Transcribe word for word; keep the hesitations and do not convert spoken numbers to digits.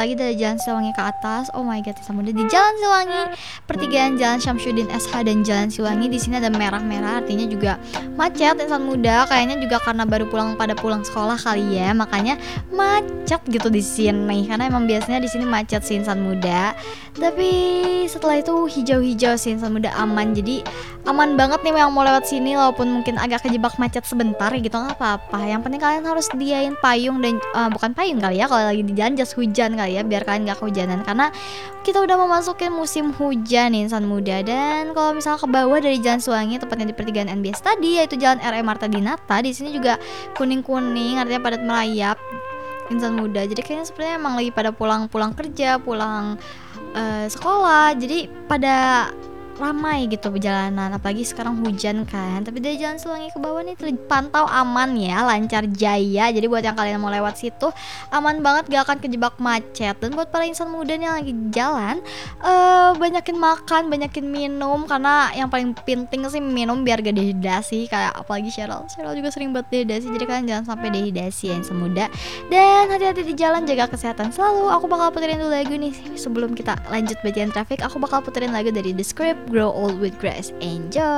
apalagi dari Jalan Siliwangi ke atas. Oh my god, Insan Muda di Jalan Siliwangi, pertigaan Jalan Syamsuddin S H dan Jalan Siliwangi di sini ada merah-merah, artinya juga macet Insan Muda. Kayaknya juga karena baru pulang pada pulang sekolah kali ya, makanya macet gitu di sini. Karena emang biasanya di sini macet sih Insan Muda. Tapi setelah itu hijau-hijau sih Insan Muda, aman. Jadi aman banget nih yang mau lewat sini, walaupun mungkin agak kejebak macet sebentar gitu nggak apa-apa. Yang penting kalian harus sediain payung dan uh, bukan payung kali ya, kalau lagi di jalan jas hujan kali ya, biar kalian nggak kehujanan karena kita udah memasuki musim hujan nih Insan Muda. Dan kalau misalnya ke bawah dari Jalan Siliwangi, tepatnya di pertigaan N B S tadi, yaitu Jalan R M Marta Dinata, di sini juga kuning-kuning, artinya padat merayap Insan Muda. Jadi kayaknya sepertinya emang lagi pada pulang-pulang kerja, pulang uh, sekolah, jadi pada ramai gitu perjalanan, apalagi sekarang hujan kan. Tapi dari Jalan Siliwangi ke bawah nih terpantau aman ya, lancar jaya. Jadi buat yang kalian mau lewat situ aman banget, gak akan kejebak macet. Dan buat para insan muda nih yang lagi jalan, uh, banyakin makan, banyakin minum, karena yang paling penting sih minum biar gak dehidrasi. Kayak apalagi Cheryl, Cheryl juga sering buat dehidrasi, jadi kalian jangan sampai dehidrasi ya insan muda. Dan hati-hati di jalan, jaga kesehatan selalu. Aku bakal puterin dulu lagu nih sebelum kita lanjut bagian traffic. Aku bakal puterin lagu dari The Script, Grow Old with Grace. Enjoy.